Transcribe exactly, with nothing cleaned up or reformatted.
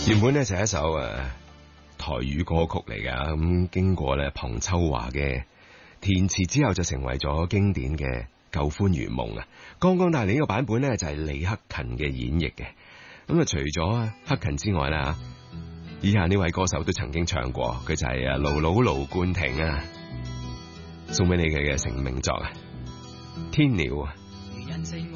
原本咧就係一首誒台語歌曲嚟噶，咁經過咧龐秋華嘅填詞之後，就成為咗經典嘅《舊歡如夢》啊！剛剛帶嚟呢個版本咧就係李克勤嘅演繹嘅。咁啊，除咗克勤之外啦，以下呢位歌手都曾經唱過，佢就係啊盧盧盧冠廷啊，送俾你嘅嘅成名作啊《天鳥》啊。